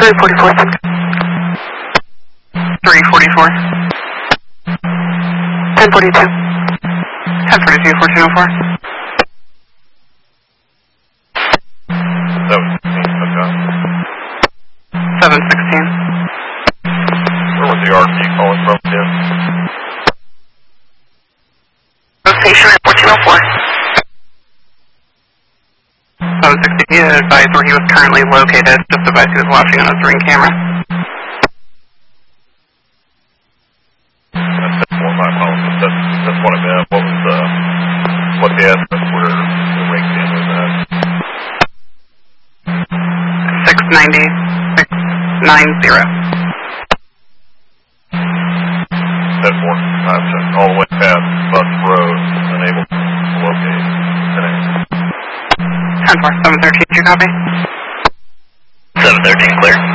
344. 344. 1042. 1042, 1404. 716. Where was the RC calling from, Tim? Station at 1404. 716, advised where he was currently located, just advised he was watching on his ring camera. That's 4 miles. That's what I meant. What the address where the ring camera is at? 690. 690. That 4 all the way past Bus Road, unable to locate today. 10-4, 713, did you copy? 713, clear.